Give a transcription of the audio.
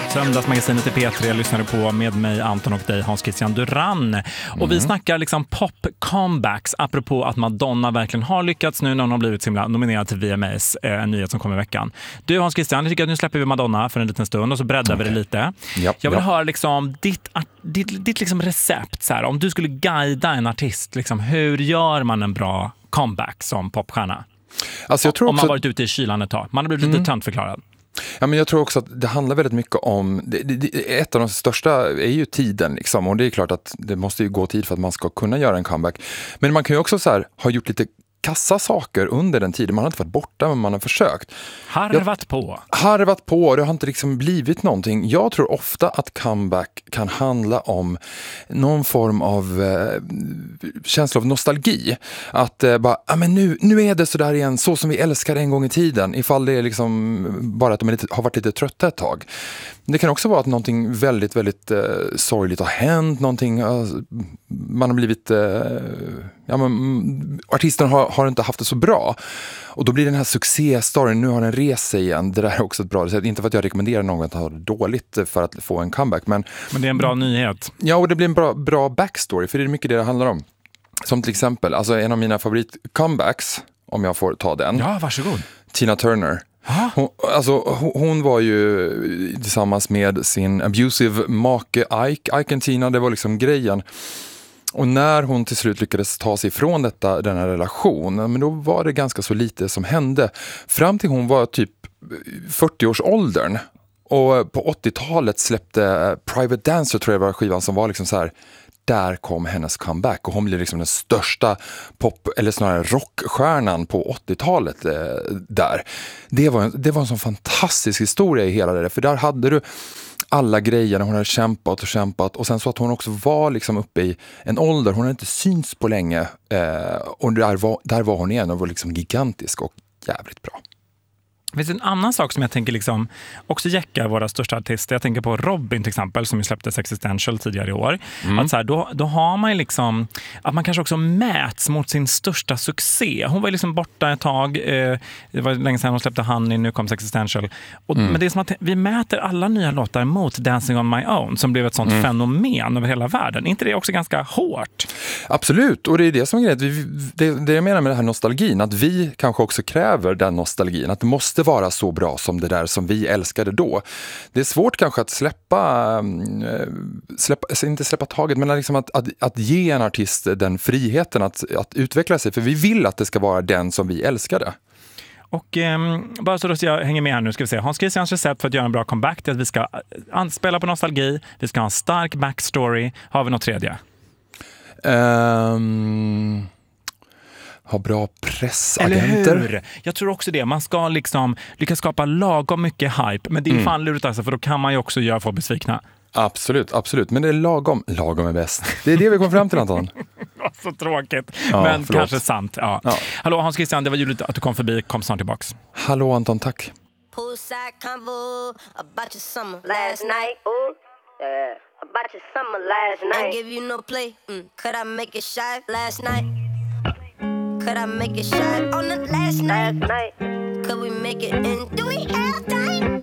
Söndagsmagasinet i P3 lyssnar på med mig Anton och dig Hans Christian Duran. Och vi snackar liksom pop-comebacks apropå att Madonna verkligen har lyckats nu när hon har blivit så himla nominerad till VMAs, en nyhet som kommer i veckan. Du Hans Christian, jag tycker att nu släpper vi Madonna för en liten stund och så breddar vi det lite. Jag vill höra liksom ditt liksom recept så här, om du skulle guida en artist, liksom, hur gör man en bra comeback som popstjärna? Alltså jag tror om man också... varit ute i kylan ett tag. Man har blivit lite töntförklarad. Ja, men jag tror också att det handlar väldigt mycket om ett av de största är ju tiden liksom, och det är klart att det måste ju gå tid för att man ska kunna göra en comeback, men man kan ju också så här, ha gjort lite kassa saker under den tiden. Man har inte varit borta, men man har försökt. Harvat på, det har inte liksom blivit någonting. Jag tror ofta att comeback kan handla om någon form av känsla av nostalgi. Att men nu är det så där igen, så som vi älskade en gång i tiden. Ifall det är liksom bara att de har varit lite trötta ett tag. Det kan också vara att någonting väldigt, väldigt sorgligt har hänt. Någonting, man har blivit... artisterna har inte haft det så bra. Och då blir den här succéstoryn, nu har den rest sig igen. Det där är också ett bra recept. Inte för att jag rekommenderar någon att ha det dåligt för att få en comeback. Men det är en bra nyhet. Ja, och det blir en bra backstory. För det är mycket det handlar om. Som till exempel, alltså en av mina favorit-comebacks, om jag får ta den. Ja, varsågod. Tina Turner. Hon var ju tillsammans med sin abusive make Ike and Tina, det var liksom grejen. Och när hon till slut lyckades ta sig ifrån den här relationen, men då var det ganska så lite som hände. Fram till hon var typ 40-årsåldern. Och på 80-talet släppte Private Dancer, tror jag var skivan, som var liksom så här, där kom hennes comeback. Och hon blev liksom den största pop, eller snarare rockstjärnan på 80-talet där. Det var en sån fantastisk historia i hela det. För där hade du alla grejerna, hon hade kämpat och sen så att hon också var liksom uppe i en ålder, hon hade inte synts på länge och där var hon igen och var liksom gigantisk och jävligt bra. Det finns en annan sak som jag tänker liksom också jäckar våra största artister. Jag tänker på Robin till exempel, som ju släpptes Existential tidigare i år. Att så här, då har man ju liksom att man kanske också mäts mot sin största succé. Hon var ju liksom borta ett tag. Det var länge sedan hon släppte Honey, nu kom Existential. Men det är som att vi mäter alla nya låtar mot Dancing on My Own, som blev ett sånt fenomen över hela världen. Är inte det också ganska hårt? Absolut, och det är det som är grejen. Det jag menar med den här nostalgin, att vi kanske också kräver den nostalgin. Att det måste vara så bra som det där som vi älskade då. Det är svårt kanske att inte släppa taget, men liksom att ge en artist den friheten att utveckla sig, för vi vill att det ska vara den som vi älskade. Och bara så att jag hänger med här nu, ska vi se. Hans Christians recept för att göra en bra comeback är att vi ska anspela på nostalgi, vi ska ha en stark backstory. Har vi något tredje? Ha bra pressagenter. Eller hur? Jag tror också det. Man ska liksom lyckas skapa lagom mycket hype. Men det är fan lurigt alltså, för då kan man ju också göra folk besvikna. Absolut. Men det är lagom. Lagom är bäst. Det är det vi kom fram till, Anton. Så tråkigt. Men kanske sant. Ja. Hallå Hans Christian, det var juligt att du kom förbi. Kom snart tillbaks. Hallå Anton, tack. Poolside convo about your summer last night. Ooh, yeah. About your summer last night. I give you no play. Could I make it shy last night? Could I make it shine on the last night? Could we make it in? Do we have time?